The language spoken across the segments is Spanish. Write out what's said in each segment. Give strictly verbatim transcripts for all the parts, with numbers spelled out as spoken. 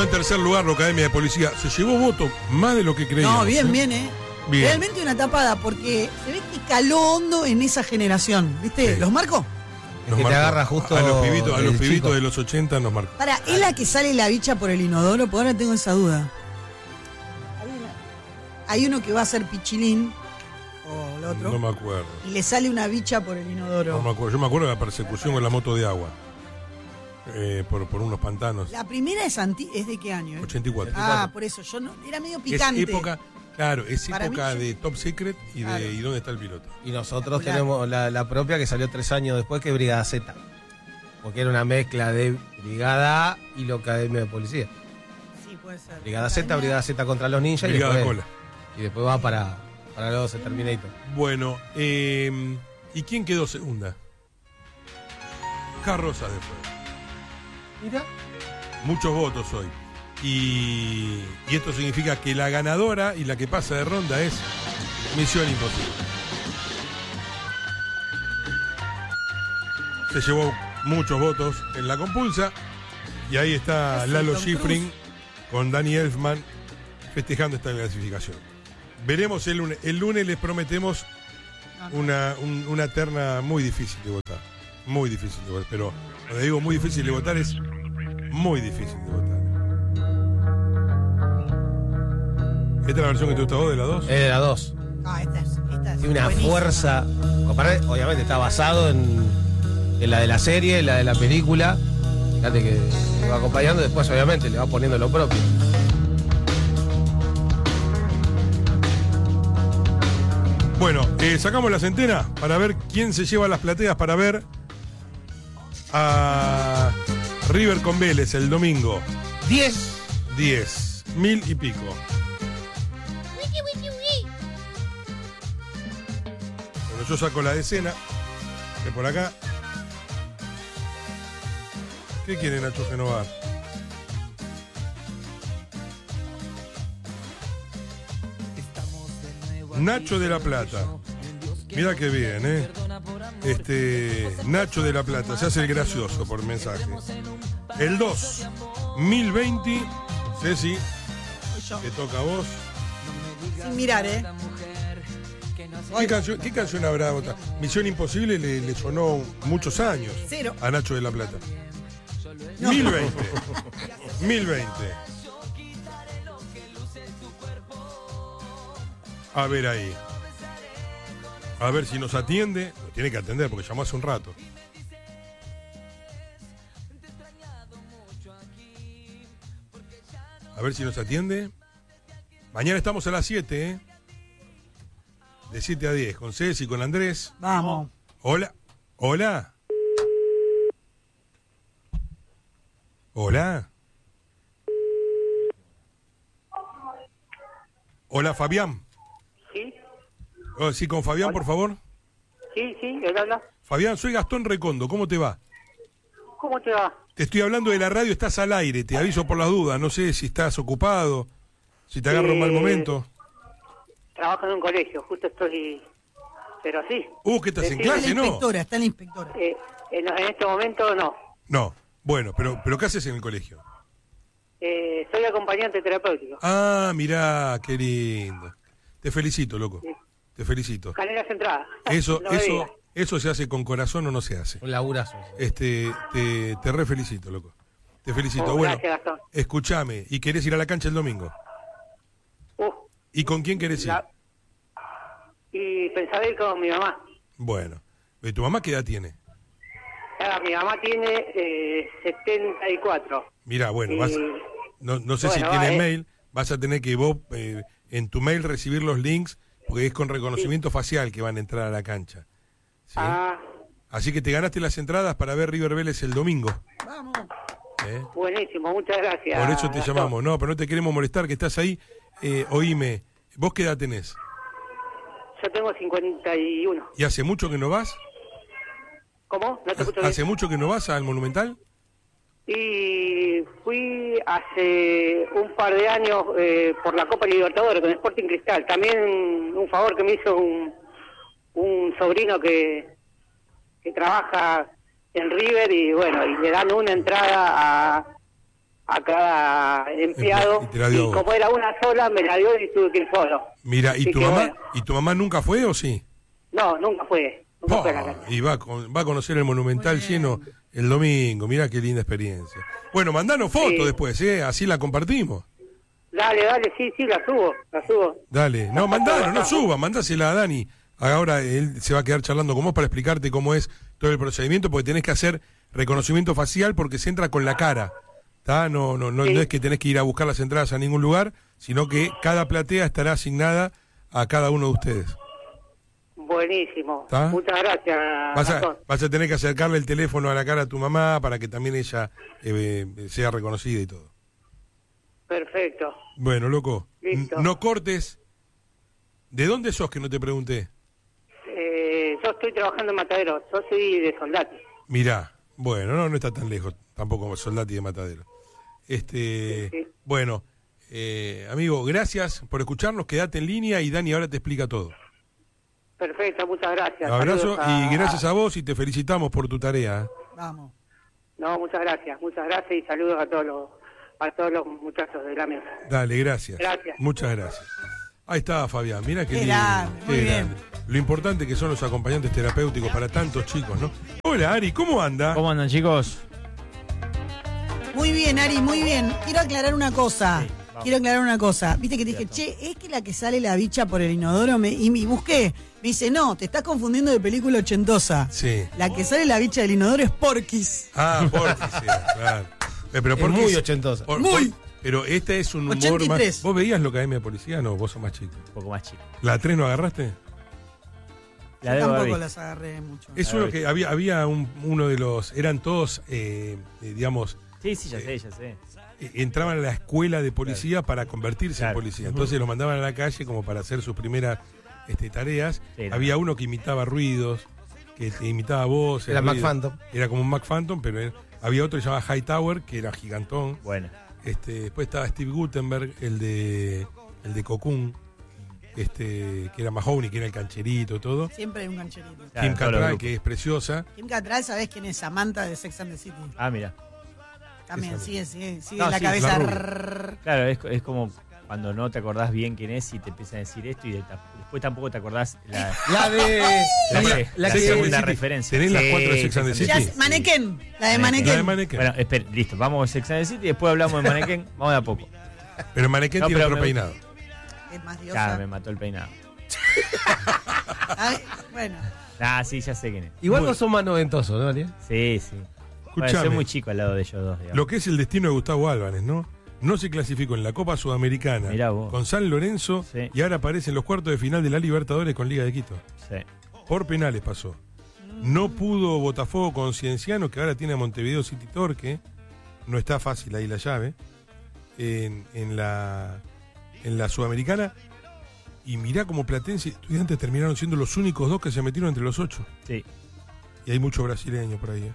Quedó en tercer lugar la Academia de Policía. Se llevó votos más de lo que creíamos. No, bien, ¿eh? bien, ¿eh? Bien. Realmente una tapada, porque se ve que caló hondo en esa generación. ¿Viste? Sí. ¿Los marcó? Nos que te marcó. agarra justo A los pibitos, a los el pibitos chico. de los ochenta nos marcó. Para, ¿es la que sale la bicha por el inodoro? Porque ahora tengo esa duda. Hay, una- hay uno que va a ser pichilín, o el otro, No me acuerdo. y le sale una bicha por el inodoro. No me acuerdo. Yo me acuerdo de la persecución con la moto de agua. Eh, por, por unos pantanos. La primera es, anti ¿es de qué año? Eh? ochenta y cuatro. Ah, por eso, yo no, era medio Es picante. época, claro, es Para época mí, de Top Secret y de Claro. ¿y dónde está el piloto? Y nosotros Espectacular. tenemos la, la propia que salió tres años después, que es Brigada Z. Porque era una mezcla de Brigada A y la Academia de Policía. Sí, puede ser. Brigada Z, Brigada Z contra los ninjas Brigada y después, Cola. y después va para, para los Terminator. Bueno, eh, ¿y quién quedó segunda? Carroza después. Mira. Muchos votos hoy. Y, y esto significa que la ganadora y la que pasa de ronda es Misión Imposible. Se llevó muchos votos en la compulsa. Y ahí está Es el Lalo Tom Schifrin Cruise. con Danny Elfman festejando esta clasificación. Veremos el lunes. El lunes les prometemos una, un- una terna muy difícil de votar. Muy difícil de votar. Pero cuando digo muy difícil de votar es muy difícil de votar. ¿Esta es la versión que te gusta a vos de la dos? Es de la dos. Ah, esta es, esta es Tiene una buenísima. fuerza. Comparado- obviamente está basado en, en la de la serie, en la de la película. Fíjate que le va acompañando, después obviamente le va poniendo lo propio. Bueno, eh, sacamos la centena para ver quién se lleva las plateas para ver a River con Vélez el domingo. diez. diez. Mil y pico. Bueno, yo saco la decena de por acá. ¿Qué quiere Nacho Genovar? Nacho de la Plata. Mira qué bien, ¿eh? Este, Nacho de la Plata, se hace el gracioso por mensaje. El dos, mil veinte, Ceci, te toca a vos. Sin mirar, ¿eh? ¿Qué canción, qué canción habrá otra? Misión Imposible le, le sonó muchos años Cero. a Nacho de la Plata. No. mil veinte. mil veinte. A ver ahí. A ver si nos atiende. Nos tiene que atender porque llamó hace un rato. A ver si nos atiende. Mañana estamos a las siete, ¿eh? De siete a diez, con Ceci, con Andrés. Vamos. Hola. Hola. Hola. Hola, Fabián. Sí, Oh, sí, con Fabián, por favor. sí, sí, él habla. Fabián, soy Gastón Recondo. ¿Cómo te va? ¿Cómo te va? Te estoy hablando de la radio, estás al aire. Te aviso por las dudas. No sé si estás ocupado, si te agarro en mal Eh, momento. Trabajo en un colegio, justo estoy... Pero sí. Uh, ¿qué estás en Sí, Está la clase, no? inspectora, está la inspectora. Eh, en, en este momento no. No. Bueno, pero, pero ¿qué haces en el colegio? Eh, soy acompañante terapéutico. Ah, mirá, qué lindo. Te felicito, loco. Sí. Te felicito. Gané las entradas. Eso, No me digas. eso, eso se hace con corazón o no se hace. Un laburazo. Este, te, te re felicito, loco. Te felicito. Oh, bueno, gracias, Gastón. escúchame, ¿y querés ir a la cancha el domingo? Uh, ¿Y con quién querés ir? la- Y pensaba ir con mi mamá. Bueno, ¿y tu mamá qué edad tiene? Ah, mi mamá tiene eh, setenta y cuatro. Mirá, bueno, Y- vas, no, no sé bueno, si tienes va, eh. mail, vas a tener que vos eh, en tu mail recibir los links, porque es con reconocimiento facial que van a entrar a la cancha. ¿sí? Ah, Así que te ganaste las entradas para ver River Vélez el domingo. Vamos. ¿eh? buenísimo, muchas gracias. Por eso te Gastón. llamamos. No, pero no te queremos molestar, que estás ahí. Eh, oíme, ¿vos qué edad tenés? Yo tengo cincuenta y uno. ¿Y hace mucho que no vas? ¿Cómo? No te escucho bien. ¿Hace mucho que no vas al Monumental? Y fui hace un par de años eh, por la Copa Libertadores con Sporting Cristal. También un favor que me hizo un, un sobrino que, que trabaja en River y bueno, y le dan una entrada a, a cada empleado, Y te la dio a y vos. como era una sola, me la dio y tuve que ir solo. Mira, ¿y Así tu que mamá bueno. y tu mamá nunca fue o sí? No, nunca fue, nunca Pa, fue a la casa. y va a, con- va a conocer el Monumental lleno el domingo. Mira qué linda experiencia. Bueno, mandanos fotos Sí. después, ¿eh? Así la compartimos. Dale, dale, sí, sí, la subo, la subo. Dale, no, mandanos, no suba, mandásela a Dani. Ahora él se va a quedar charlando con vos para explicarte cómo es todo el procedimiento, porque tenés que hacer reconocimiento facial porque se entra con la cara. ¿Tá? No, no, no, Sí. no es que tenés que ir a buscar las entradas a ningún lugar, sino que cada platea estará asignada a cada uno de ustedes. Buenísimo. ¿Tá? Muchas gracias, Vas a, Gastón. vas a tener que acercarle el teléfono a la cara a tu mamá para que también ella eh, sea reconocida y todo. Perfecto. Bueno, loco, Listo. n- no cortes. ¿De dónde sos que no te pregunté? Eh, yo estoy trabajando en Matadero, yo soy de Soldati. Mirá, bueno, no, no está tan lejos, tampoco Soldati de Matadero. Este, Sí, sí. bueno, eh, amigo, gracias por escucharnos, quédate en línea y Dani ahora te explica todo. Perfecto, muchas gracias. Abrazo Saludos a- y gracias a vos y te felicitamos por tu tarea. Vamos. No, muchas gracias, muchas gracias y saludos a todos los, a todos los muchachos de la mesa. Dale, gracias. Gracias. Muchas gracias. Ahí está Fabián, mira qué Qué lindo. grande, qué muy bien. grande. Lo importante que son los acompañantes terapéuticos para tantos chicos, ¿no? Hola Ari, ¿cómo anda? ¿Cómo andan, chicos? Muy bien, Ari, muy bien. Quiero aclarar una cosa. Sí, vamos. Quiero aclarar una cosa. Viste que te dije, che, es que la que sale la bicha por el inodoro me, y me busqué. Me dice, no, te estás confundiendo de película ochentosa. Sí. La que sale la bicha del inodoro es Porky's. Ah, Porky, sí, claro. Eh, pero Es Porky muy es- ochentosa. por- Muy. por- pero este es un humor ochenta y tres. más. ¿Vos veías lo Academia de Policía? No, vos sos más chico. Un poco más chico. ¿La tres no agarraste? La Yo debo haber tampoco visto. las agarré mucho. Es La uno vi. que había, había un- uno de los. Eran todos, eh, eh, digamos, Sí, sí, ya sé, ya sé. eh, entraban a la escuela de policía para convertirse Claro. en policía. Entonces los mandaban a la calle como para hacer sus primeras este, tareas. Sí, no. Había uno que imitaba ruidos, que te imitaba voces. Era Mac ruidos. Phantom. Era como un Mac Phantom, pero era- había otro que se llamaba Hightower, que era gigantón. Bueno. Este, después estaba Steve Gutenberg, el de el de Cocoon, este, que era Mahoney, que era el cancherito, todo. Siempre hay un gancherito. Claro, Kim todos los Cattrall, grupos. que es preciosa. Kim Cattrall, ¿sabés quién es? Samantha de Sex and the City. Ah, mira. También, Esa sigue, sigue, sigue No, en la sí, cabeza. la rubia. rrrr. Claro, es, es como cuando no te acordás bien quién es y te empiezan a decir esto y de- después tampoco te acordás la, La de. la, La, la- la la Sex and the segunda City. referencia. ¿Tenés las Sí, cuatro de Sex and the Sex Ya, City? Mannequin, la de Mannequin. La Mannequin. de Mannequin. Bueno, espera, listo, vamos a Sex and the City y después hablamos de Mannequin. Vamos de a poco. Pero Mannequin No, tiene pero otro me- peinado. Es más Ya, diosa. me mató el peinado. Ay, bueno, Ah, sí, ya sé quién es. Igual Muy- no son más noventosos, ¿no, Ariel? Sí, sí. Bueno, Escuchame. soy muy chico al lado de ellos dos, digamos. Lo que es el destino de Gustavo Álvarez, ¿no? No se clasificó en la Copa Sudamericana Mirá vos. con San Lorenzo Sí. y ahora aparece en los cuartos de final de la Libertadores con Liga de Quito. Sí. Por penales pasó. No pudo Botafogo con Cienciano, que ahora tiene a Montevideo City Torque. No está fácil ahí la llave. En, en la, en la Sudamericana. Y mirá como Platense y Estudiantes terminaron siendo los únicos dos que se metieron entre los ocho. Sí. Y hay mucho brasileño por ahí. ¿eh?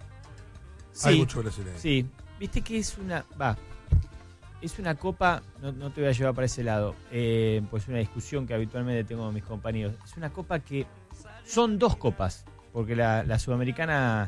Hay Sí. mucho brasileño. Sí, viste que es una. Va. Es una copa. No, no te voy a llevar para ese lado. Eh, pues es una discusión que habitualmente tengo con mis compañeros. Es una copa que. Son dos copas. Porque la, la sudamericana.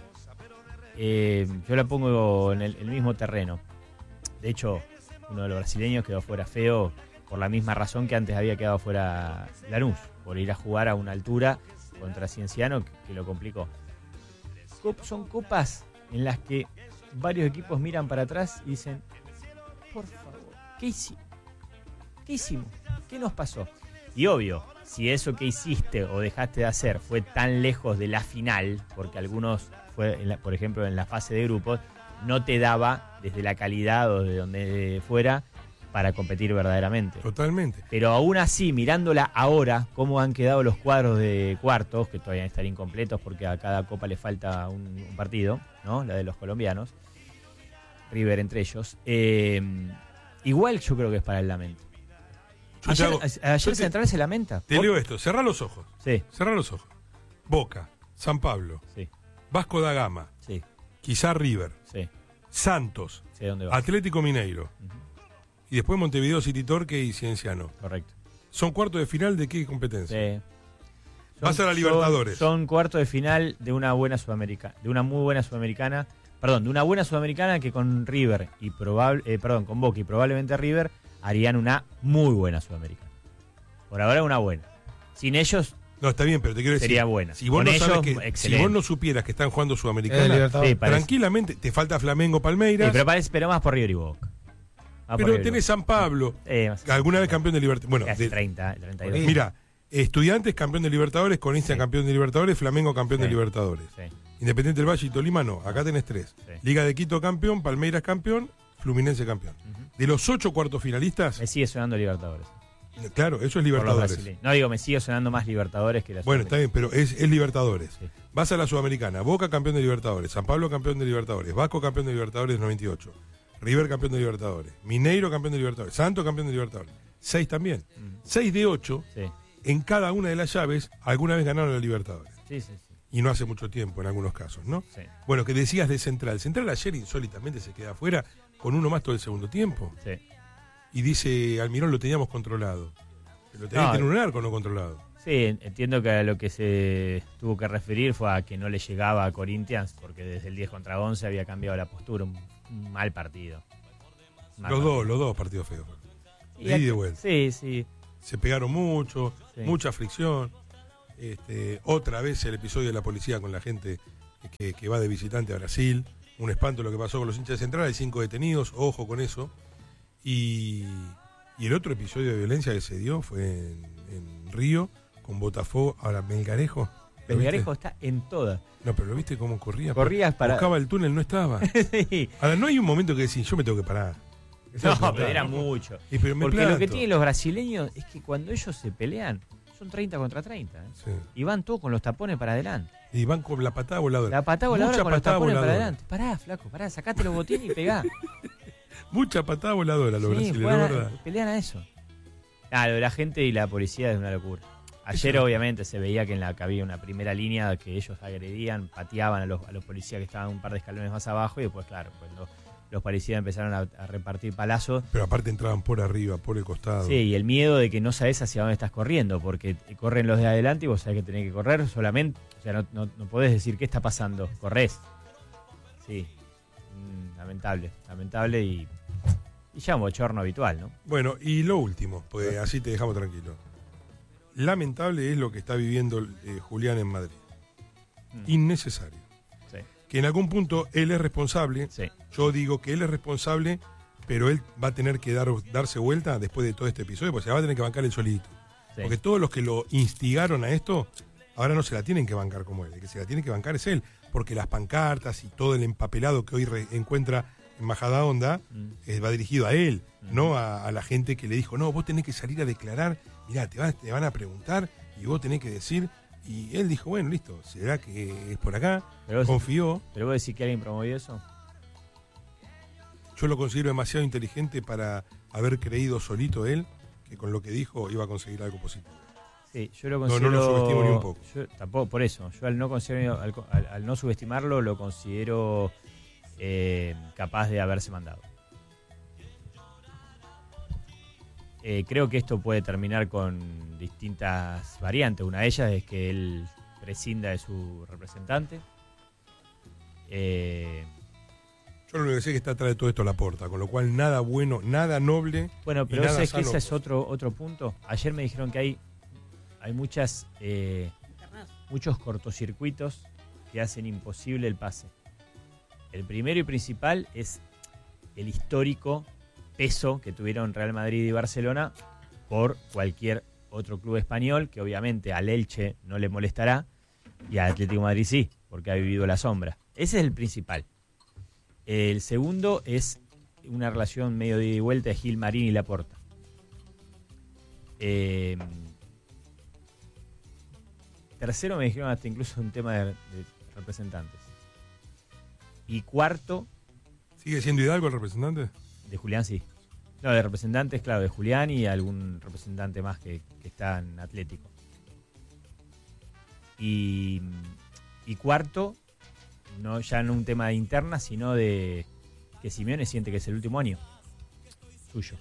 eh, yo la pongo en el, el mismo terreno. De hecho, uno de los brasileños quedó fuera feo. Por la misma razón que antes había quedado fuera Lanús. Por ir a jugar a una altura contra Cienciano que, que lo complicó. Cop- son copas en las que varios equipos miran para atrás y dicen, por favor, ¿qué hicimos? ¿Qué hicimos? ¿Qué nos pasó? Y obvio, si eso que hiciste o dejaste de hacer fue tan lejos de la final, porque algunos, fue en la- por ejemplo, en la fase de grupos, no te daba desde la calidad o de donde fuera para competir verdaderamente. Totalmente. Pero aún así, mirándola ahora, cómo han quedado los cuadros de cuartos, que todavía están incompletos porque a cada copa le falta un, un partido, ¿no? La de los colombianos, River entre ellos. Eh, igual yo creo que es para el lamento. Yo te Ayer, hago- a- ayer yo te- Central se lamenta. Te ¿Por? leo esto, cerrá los ojos. Sí, Cerrá los ojos. Boca, San Pablo, sí, Vasco da Gama, sí, quizá River, sí. Santos, Sé dónde va. Atlético Mineiro. Ujú, Y después Montevideo City Torque y Cienciano. correcto. ¿Son cuartos de final de qué competencia? Sí. Vas a la Libertadores. Son, son cuartos de final de una buena sudamericana, de una muy buena sudamericana, perdón, de una buena Sudamericana que con River y probable, eh, perdón, con Boca y probablemente River harían una muy buena Sudamericana. Por ahora una buena. Sin ellos No, está bien, pero te quiero decir. sería buena. Si vos, Con no ellos, sabes que, si excelente. vos no supieras que están jugando Eh, Sudamericana, Libertadores. Sí, parece. tranquilamente, te falta Flamengo Palmeiras, Sí, pero parece, pero más por River y Boca. Más por pero River y tenés San Pablo, Boca. Eh, más- alguna vez campeón de Libertadores. Bueno, Casi de- treinta, treinta y dos. mira, Estudiantes campeón de Libertadores, Corinthians Sí. campeón de Libertadores, Flamengo campeón de Sí. Libertadores. Sí, Independiente del Valle y Tolima no, acá tenés tres. sí. Liga de Quito campeón, Palmeiras campeón, Fluminense campeón. Ujú. De los ocho cuartos finalistas, Me sigue sonando Libertadores. claro, eso es Por los Libertadores. brasileños. No digo, me sigue sonando más Libertadores que la Bueno, está bien, pero es, es Libertadores. Sí. Vas a la Sudamericana, Boca campeón de Libertadores, San Pablo campeón de Libertadores, Vasco campeón de Libertadores noventa y ocho, River campeón de Libertadores, Mineiro campeón de Libertadores, Santos campeón de Libertadores. Seis también. Mm. Seis de ocho, Sí. en cada una de las llaves, alguna vez ganaron la Libertadores. Sí, sí, sí. Y no hace mucho tiempo en algunos casos, ¿no? Sí. Bueno, que decías de Central. Central ayer insólitamente se queda afuera con uno más todo el segundo tiempo. Sí. Y dice, Almirón lo teníamos controlado. Pero tenía No, que tener un arco no controlado. Sí, entiendo que a lo que se tuvo que referir fue a que no le llegaba a Corinthians, porque desde el diez contra once había cambiado la postura, un, un mal partido. Mal Los partido. dos, los dos partidos feos. Y De ida y de acá- vuelta. Sí, sí. Se pegaron mucho, Sí. mucha fricción. Este, otra vez el episodio de la policía con la gente que, que va de visitante a Brasil. Un espanto lo que pasó con los hinchas de Central. Hay cinco detenidos, ojo con eso. Y, y el otro episodio de violencia que se dio fue en, en Río, con Botafogo. Ahora, Melgarejo. ¿lo Melgarejo viste? está en todas. No, pero ¿lo viste cómo corría? Corrías para- Buscaba el túnel, no estaba. Sí. Ahora, no hay un momento que decís, yo me tengo que parar. No, pero era mucho. Y pero me Porque lo que planto. tienen los brasileños es que cuando ellos se pelean, son treinta contra treinta. ¿eh? Sí. Y van todos con los tapones para adelante. Y van con la patada voladora. La patada voladora Mucha con los patada tapones para voladora. adelante. Pará, flaco, pará, sacate los botines y pegá. Mucha patada voladora los Sí, brasileños, juegan a- ¿verdad? pelean a eso. Ah, lo de la gente y la policía es una locura. Ayer Eso. obviamente se veía que en la que había una primera línea que ellos agredían, pateaban a los, a los policías que estaban un par de escalones más abajo y después, claro, cuando los policías empezaron a, a repartir palazos. Pero aparte entraban por arriba, por el costado. Sí, y el miedo de que no sabes hacia dónde estás corriendo, porque corren los de adelante y vos sabés que tenés que correr solamente. O sea, no, no, no podés decir qué está pasando, corres. Sí, mm, lamentable, lamentable y, y ya un bochorno habitual, ¿no? Bueno, y lo último, pues así te dejamos tranquilo. Lamentable es lo que está viviendo eh, Julián en Madrid. Mm. Innecesario. Sí, Que en algún punto él es responsable. sí. Yo digo que él es responsable, pero él va a tener que dar, darse vuelta después de todo este episodio, porque se la va a tener que bancar él solito. sí. Porque todos los que lo instigaron a esto, ahora no se la tienen que bancar como él. El que se la tiene que bancar es él. Porque las pancartas y todo el empapelado que hoy re- encuentra en Majadahonda Mm. eh, va dirigido a él, Mm. no a, a la gente que le dijo, no, vos tenés que salir a declarar, mirá, te, van- te van a preguntar y vos tenés que decir. Y él dijo, bueno, listo, será que es por acá. Pero vos, Confió. pero vos decís que alguien promovió eso. Yo lo considero demasiado inteligente para haber creído solito él que con lo que dijo iba a conseguir algo positivo. Sí, yo lo no considero. lo subestimo ni un poco. Yo tampoco, por eso. Yo al no, considero, al, al- al no subestimarlo, lo considero eh, capaz de haberse mandado. Eh, creo que esto puede terminar con distintas variantes. Una de ellas es que él prescinda de su representante. Eh, Yo lo único que sé es que está atrás de todo esto la porta, con lo cual nada bueno, nada noble. Bueno, y pero nada ¿sabes que sano. ese es otro, otro punto? Ayer me dijeron que hay, hay muchas, eh, muchos cortocircuitos que hacen imposible el pase. El primero y principal es el histórico peso que tuvieron Real Madrid y Barcelona por cualquier otro club español, que obviamente al Elche no le molestará, y al Atlético de Madrid sí, porque ha vivido la sombra. Ese es el principal. El segundo es una relación medio de ida y vuelta de Gil Marín y Laporta. Eh, tercero me dijeron hasta incluso un tema de, de representantes. Y cuarto, ¿Sigue siendo Hidalgo el representante? de Julián sí. No, de representantes, claro, de Julián y algún representante más que, que está en Atlético. Y, y cuarto, no ya no un tema de interna, sino de que Simeone siente que es el último año suyo.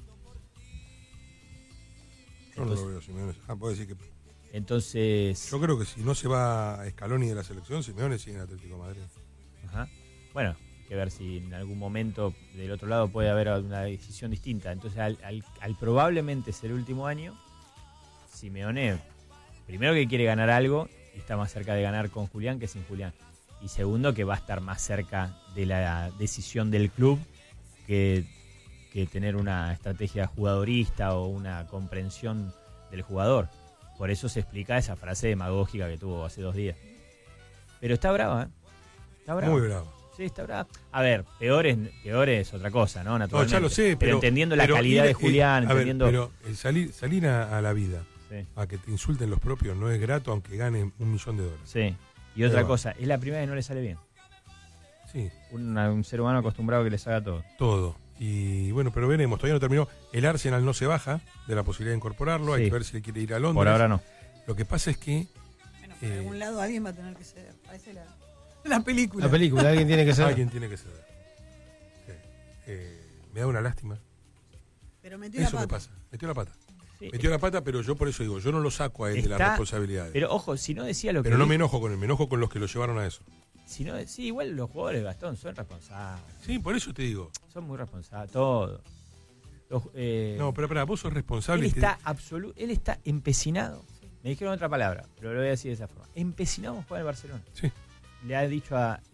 Yo no Entonces, lo veo, Simeone. Ah, puedo decir que. entonces Yo creo que si no se va a Scaloni de la selección, Simeone sigue en Atlético de Madrid. ajá. Bueno, que ver si en algún momento del otro lado puede haber una decisión distinta. Entonces, al, al, al probablemente ser el último año, Simeone, primero que quiere ganar algo y está más cerca de ganar con Julián que sin Julián. Y segundo, que va a estar más cerca de la decisión del club que, que tener una estrategia jugadorista o una comprensión del jugador. Por eso se explica esa frase demagógica que tuvo hace dos días. Pero está brava, ¿eh? Está brava. Muy bravo. Sí, está brava. A ver, peor es, peor es otra cosa, ¿no? Naturalmente. No, ya lo sé, pero... pero entendiendo la pero calidad ir, de Julián, eh, entendiendo... A ver, pero el salir, salir a, a la vida, Sí. a que te insulten los propios, no es grato aunque ganen un millón de dólares. Sí. Y otra Pero, cosa, es la primera vez que no le sale bien. Sí, Un, un ser humano acostumbrado a que les haga todo. todo. Y bueno, pero veremos, todavía no terminó. El Arsenal no se baja de la posibilidad de incorporarlo, hay Sí. que ver si le quiere ir a Londres. Por ahora no. Lo que pasa es que Bueno, por Eh. algún lado alguien va a tener que ceder. Parece la, la película. La película, alguien tiene que ser. alguien tiene que ceder. Sí. Eh, me da una lástima. Pero metió la Eso me pata. pasa, metió la pata. Sí. Metió la pata, pero yo por eso digo, yo no lo saco a él de las Está- responsabilidades. Pero, Pero ojo, si no decía lo que no dijo- me enojo con él, me enojo con los que lo llevaron a eso. si no, sí, igual los jugadores, Gastón, son responsables. Sí, por eso te digo. Son muy responsables, todos. Los, eh, No, pero para vos sos él responsable. y te- está absolu- él está empecinado. Me dijeron otra palabra, pero lo voy a decir de esa forma. Empecinado en jugar al Barcelona. Sí. Le ha dicho a